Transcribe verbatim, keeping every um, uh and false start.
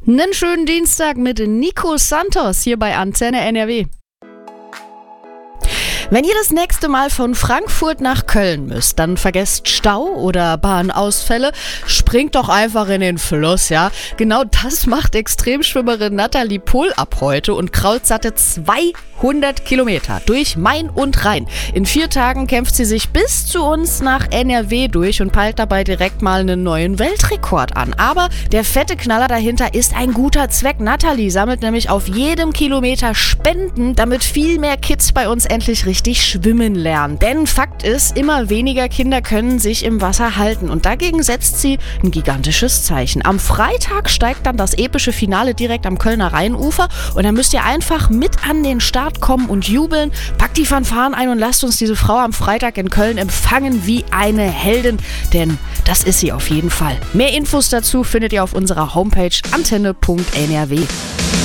Einen schönen Dienstag mit Nico Santos hier bei Antenne N R W. Wenn ihr das nächste Mal von Frankfurt nach Köln müsst, dann vergesst Stau oder Bahnausfälle, springt doch einfach in den Fluss, ja. Genau das macht Extremschwimmerin Nathalie Pohl ab heute und krault satte zweihundert Kilometer durch Main und Rhein. In vier Tagen kämpft sie sich bis zu uns nach N R W durch und peilt dabei direkt mal einen neuen Weltrekord an. Aber der fette Knaller dahinter ist ein guter Zweck. Nathalie sammelt nämlich auf jedem Kilometer Spenden, damit viel mehr Kids bei uns endlich richtig richtig schwimmen lernen. Denn Fakt ist, immer weniger Kinder können sich im Wasser halten und dagegen setzt sie ein gigantisches Zeichen. Am Freitag steigt dann das epische Finale direkt am Kölner Rheinufer und dann müsst ihr einfach mit an den Start kommen und jubeln. Packt die Fanfaren ein und lasst uns diese Frau am Freitag in Köln empfangen wie eine Heldin, denn das ist sie auf jeden Fall. Mehr Infos dazu findet ihr auf unserer Homepage antenne punkt n r w.